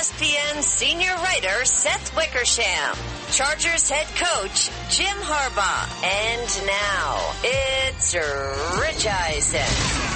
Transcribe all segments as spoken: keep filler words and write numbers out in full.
S P N senior writer Seth Wickersham, Chargers head coach Jim Harbaugh, and now it's Rich Eisen.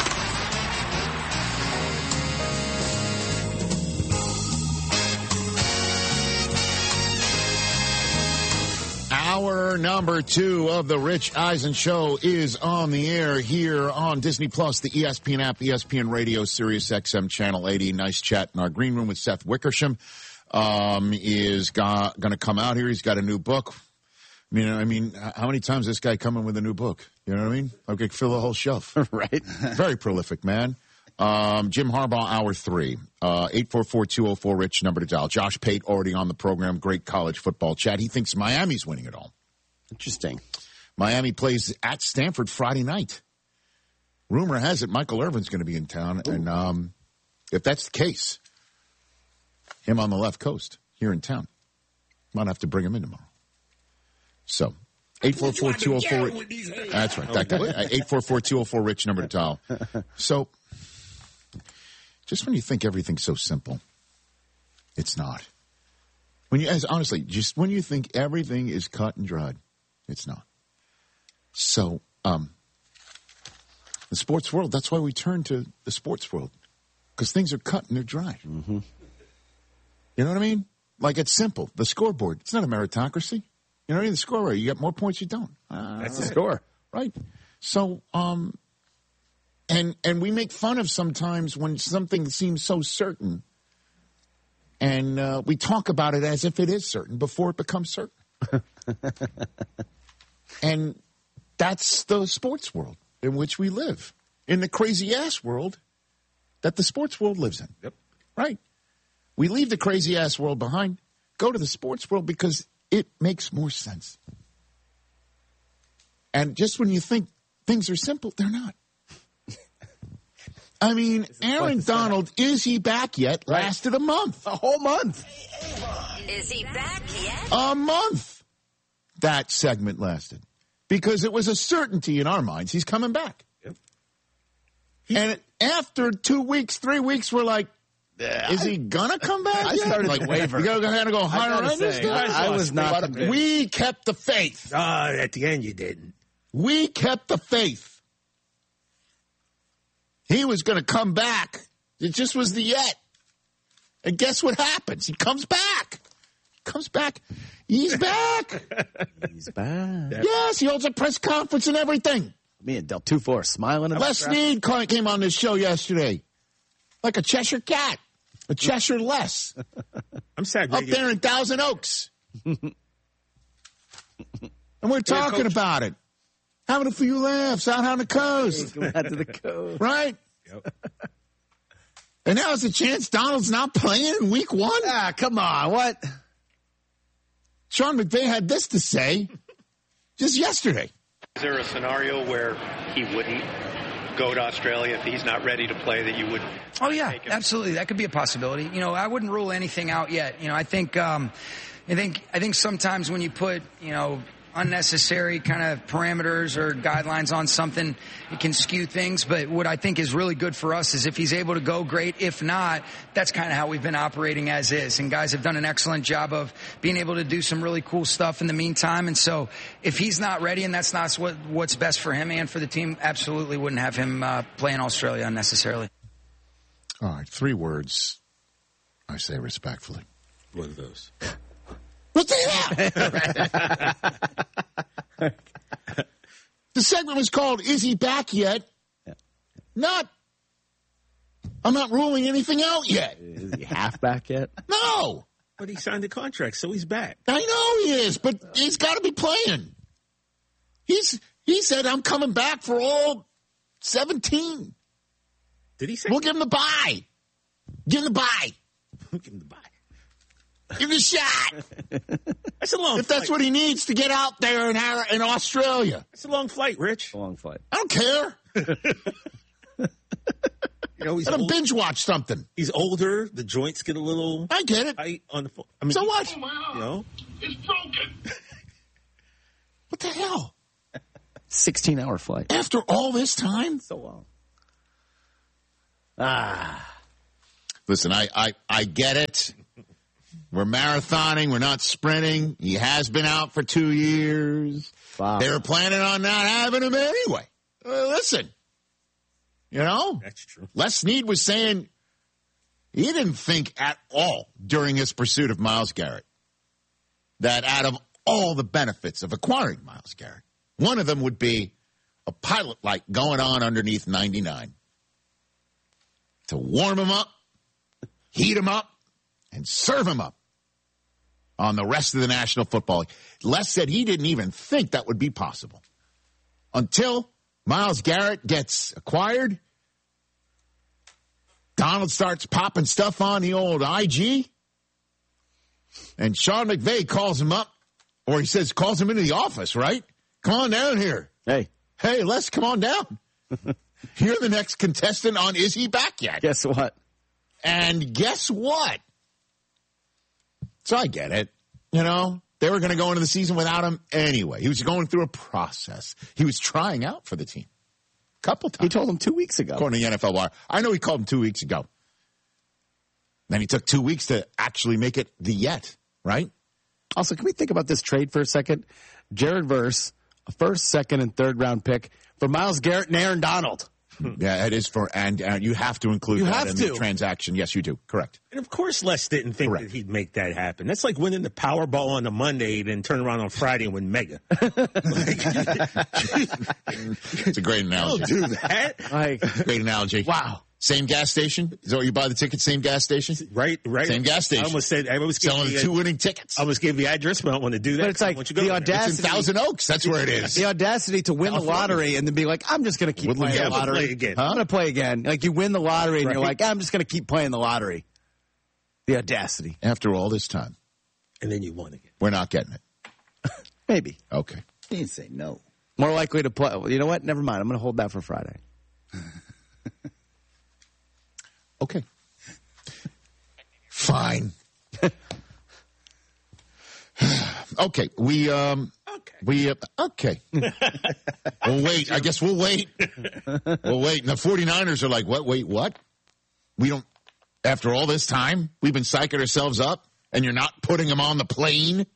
Hour number two of the Rich Eisen Show is on the air here on Disney Plus, the E S P N app, E S P N Radio, Sirius X M Channel eighty. Nice chat in our green room with Seth Wickersham. Um, is going to come out here. He's got a new book. I mean, I mean, how many times this guy coming with a new book? You know what I mean? I could fill a whole shelf. Right. Very prolific, man. Um, Jim Harbaugh, hour three, uh, eight four four, two oh four, Rich, number to dial. Josh Pate already on the program. Great college football chat. He thinks Miami's winning it all. Interesting. Miami plays at Stanford Friday night. Rumor has it Michael Irvin's going to be in town. Ooh. And, um, if that's the case, him on the left coast here in town, might have to bring him in tomorrow. So, eight four four, two oh four, Rich. That's right. That guy. eight four four, two oh four, Rich, number to dial. So, just when you think everything's so simple, it's not. When you, as honestly, just when you think everything is cut and dried, it's not. So, um, the sports world, that's why we turn to the sports world. Because things are cut and they're dry. Mm-hmm. You know what I mean? Like, it's simple. The scoreboard, it's not a meritocracy. You know what I mean? The score, you get more points, you don't. Uh, that's the score. Right. So, um... And and we make fun of sometimes when something seems so certain, and uh, we talk about it as if it is certain before it becomes certain. And that's the sports world in which we live, in the crazy-ass world that the sports world lives in. Yep. Right? We leave the crazy-ass world behind, go to the sports world because it makes more sense. And just when you think things are simple, they're not. I mean, Aaron Donald, is he back yet? Right. Lasted a month. A whole month. Is he back yet? A month. That segment lasted. Because it was a certainty in our minds. He's coming back. Yep. And after two weeks, three weeks, we're like, yeah, is he going to come back I yet? started like, to waver. You got to go higher on this guy? I, I was not. We kept the faith. Uh, at the end, you didn't. We kept the faith. He was going to come back. It just was the yet. And guess what happens? He comes back. Comes back. He's back. He's back. Yes, he holds a press conference and everything. Me and Del Tufo are smiling. Les Snead came on this show yesterday. Like a Cheshire cat. A Cheshire Les. I'm sad. Up there in Thousand Oaks. And we're talking yeah, about it. Having a few laughs out on the coast. Out to the coast. Right? Yep. And now it's a chance Donald's not playing in week one? Ah, come on. What? Sean McVay had this to say just yesterday. Is there a scenario where he wouldn't go to Australia if he's not ready to play, that you would? Oh, yeah, absolutely. That could be a possibility. You know, I wouldn't rule anything out yet. You know, I think, um, I think, I think sometimes when you put, you know, unnecessary kind of parameters or guidelines on something, it can skew things. But what I think is really good for us is if he's able to go, great. If not, that's kind of how we've been operating as is. And guys have done an excellent job of being able to do some really cool stuff in the meantime. And so if he's not ready and that's not what, what's best for him and for the team, absolutely wouldn't have him uh, play in Australia unnecessarily. All right, three words, I say respectfully. What are those? What the hell? The segment was called, Is He Back Yet? Yeah. Not, I'm not ruling anything out yet. Is he half back yet? No. But he signed a contract, so he's back. I know he is, but he's got to be playing. He's He said, I'm coming back for all seventeen. Did he say? We'll give him the bye. Give him the bye. We'll give him the bye. Give him a shot. That's a long If flight. that's what he needs to get out there in, in Australia. That's a long flight, Rich. A long flight. I don't care. You know, he's Let him old, binge watch something. He's older. The joints get a little I get it. tight on the phone. I mean, So what? You know? It's broken. What the hell? sixteen-hour flight. After all this time? So long. Ah. Listen, I, I, I get it. We're marathoning. We're not sprinting. He has been out for two years. Wow. They were planning on not having him anyway. Uh, listen, you know, That's true. Les Snead was saying he didn't think at all during his pursuit of Myles Garrett that out of all the benefits of acquiring Myles Garrett, one of them would be a pilot light going on underneath ninety-nine to warm him up, heat him up, and serve him up on the rest of the National Football League. Les said he didn't even think that would be possible until Myles Garrett gets acquired. Donald starts popping stuff on the old I G, and Sean McVay calls him up, or he says calls him into the office, right? Come on down here. Hey, Hey, Les, come on down. You're the next contestant on Is He Back Yet? guess what? And guess what? So I get it. You know, they were going to go into the season without him anyway. He was going through a process. He was trying out for the team a couple times. He told him two weeks ago. According to the N F L Wire. I know he called him two weeks ago. Then he took two weeks to actually make it the yet, right? Also, can we think about this trade for a second? Jared Verse, a first, second, and third round pick for Myles Garrett and Aaron Donald. Yeah, it is for, and, and you have to include You that have in to. the transaction. Yes, you do. Correct. And of course, Les didn't think Correct. that he'd make that happen. That's like winning the Powerball on a Monday, then turn around on Friday and win Mega. It's a great analogy. Don't do that. Like, Great analogy. wow. Same gas station? Is that where you buy the ticket? Same gas station? Right, right. Same gas station. I almost said, I almost gave Selling the, the two winning tickets. I almost gave the address, but I don't want to do that. But it's like Once you go the there. audacity- It's in Thousand Oaks. That's where it is. The audacity to win the lottery and then be like, I'm just going to keep Woodland playing the Hills. lottery. Play again. I'm going to play again. Like you win the lottery and you're Right. like, I'm just going to keep playing the lottery. The audacity. After all this time, And then you won again. we're not getting it. Maybe. Okay. He didn't say no. More likely to play. Well, you know what? Never mind. I'm going to hold that for Friday. Okay. Fine. Okay. We, um, Okay. we, uh, okay. We'll wait. I guess we'll wait. We'll wait. And the 49ers are like, what? Wait, what? We don't, after all this time, we've been psyching ourselves up and you're not putting him on the plane?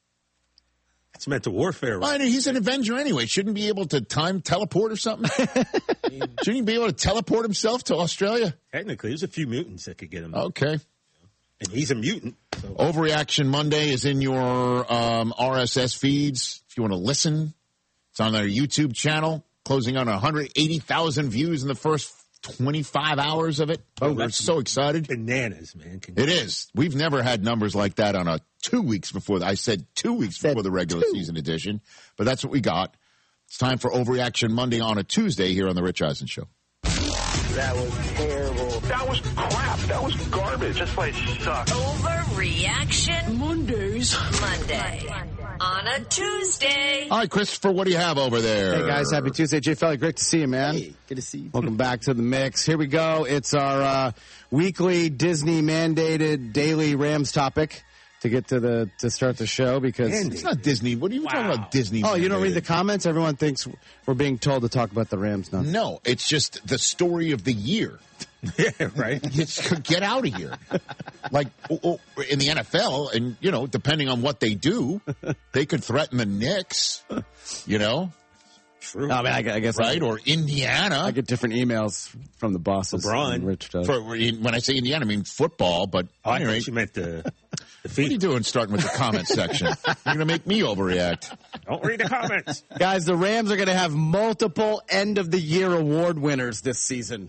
It's meant to warfare. Well, Right? I mean, he's an Avenger anyway. Shouldn't he be able to time teleport or something? Shouldn't he be able to teleport himself to Australia? Technically, there's a few mutants that could get him. Okay. And he's a mutant. So. Overreaction Monday is in your um, R S S feeds. If you want to listen, it's on our YouTube channel, closing on one hundred eighty thousand views in the first twenty-five hours of it. Oh, we're that's so excited. Bananas, man. Can It is. We've never had numbers like that on a two weeks before. The, I said two weeks Said before the regular two. season edition, but that's what we got. It's time for Overreaction Monday on a Tuesday here on the Rich Eisen Show. That was terrible. That was crap. That was garbage. This place sucks. Overreaction Mondays. Monday. On a Tuesday. All right, Christopher, what do you have over there? Hey, guys. Happy Tuesday. Jay Felly, great to see you, man. Hey, good to see you. Welcome back to the mix. Here we go. It's our uh, weekly Disney-mandated daily Rams topic to get to the to start the show because It's not Disney. What are you talking about, Disney? oh, you don't read the mandated? comments? Everyone thinks we're being told to talk about the Rams now. No, it's just the story of the year. yeah, right. It's, get out of here. Like oh, oh, in the N F L, and you know, depending on what they do, they could threaten the Knicks. You know, True. I mean, I, I guess right? I, Or Indiana. I get different emails from the bosses. LeBron. and Rich does. For, when I say Indiana, I mean football. But Oh, I anyway, thought you meant the, the what are you feet. doing? Starting with the comment section, you're going to make me overreact. Don't read the comments. Guys, the Rams are going to have multiple end of the year award winners this season.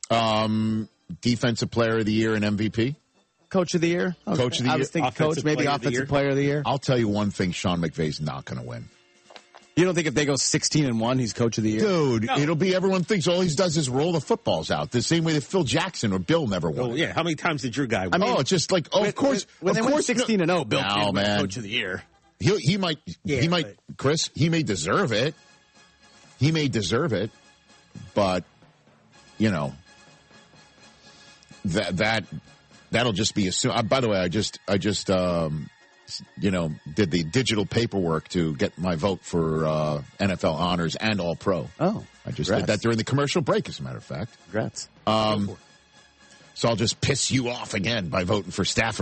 Um, defensive player of the year and M V P. Coach of the year? Okay. Coach of the I was year. thinking coach, Offensive maybe player of the offensive year. player of the year. I'll tell you one thing: Sean McVay's not going to win. You don't think if they go sixteen and one, he's coach of the year? Dude, it'll be everyone thinks all he does is roll the footballs out the same way that Phil Jackson or Bill never won. Oh, yeah. How many times did your guy win? I mean, oh, it's just like, oh, When- of course, when, when of they course, went sixteen and oh, Bill No, Clinton was man. coach of the year. He he might Yeah, he might but- Chris he may deserve it. He may deserve it, but you know that that that'll just be assumed. Uh, by the way, I just I just um, you know did the digital paperwork to get my vote for uh, N F L honors and All Pro. Oh, I just congrats. did that during the commercial break, as a matter of fact. Congrats. Um, So I'll just piss you off again by voting for Stafford.